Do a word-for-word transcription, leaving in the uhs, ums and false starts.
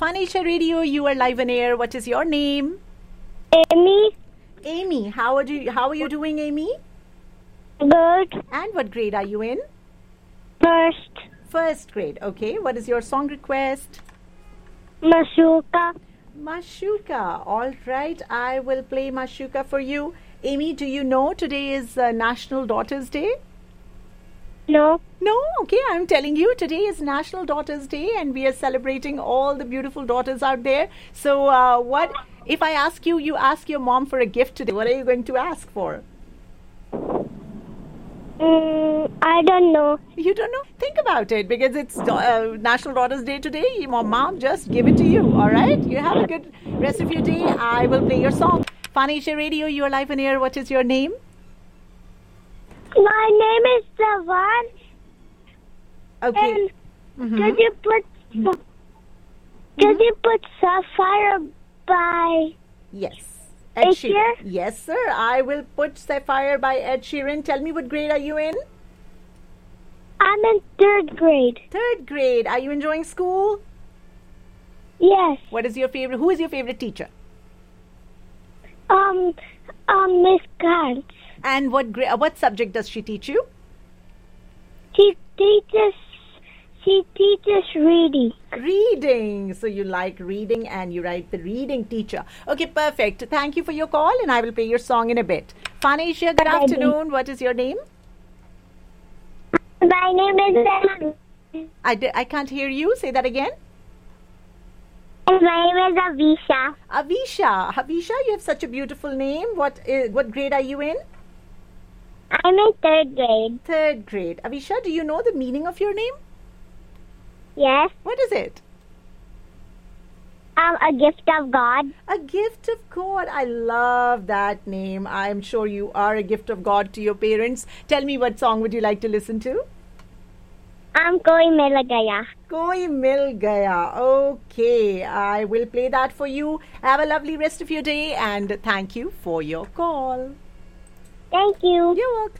Fun Asia Radio, you are live on air. What is your name? Amy. Amy, how are you, how are you doing, Amy? Good. And what grade are you in? First. First grade. Okay, what is your song request? Mashuka. Mashuka. All right, I will play Mashuka for you. Amy, do you know today is uh, National Daughters Day? No. No? Okay, I'm telling you, today is National Daughters Day and we are celebrating all the beautiful daughters out there. So uh, what, if I ask you, you ask your mom for a gift today, what are you going to ask for? Mm, I don't know. You don't know? Think about it, because it's uh, National Daughters Day today. Your mom just give it to you, all right? You have a good rest of your day. I will play your song. Fun Asia Radio, you are live on air. What is your name? My name is Savan. Okay. And Mhm. could you put could you put Sapphire by Yes. Ed Sheeran. Sheeran? Yes, sir. I will put Sapphire by Ed Sheeran. Tell me, what grade are you in? I'm in third grade. Third grade. Are you enjoying school? Yes. What is your favorite? Who is your favorite teacher? Um um Miss Gantz. And what gra- what subject does she teach you? She teaches she teaches reading. Reading. So you like reading and you write the reading teacher. Okay, perfect. Thank you for your call and I will play your song in a bit. Fun Asia, good Bye-bye. afternoon. What is your name? My name is I, di- I can't hear you. Say that again. My name is Avisha. Avisha. Avisha, you have such a beautiful name. What is, what grade are you in? I'm in third grade. Third grade. Avisha, do you know the meaning of your name? Yes. What is it? Um, a gift of God. A gift of God. I love that name. I'm sure you are a gift of God to your parents. Tell me, what song would you like to listen to? I'm going Mil Gaya. Koi Mil Gaya. Okay, I will play that for you. Have a lovely rest of your day and thank you for your call. Thank you. You're welcome.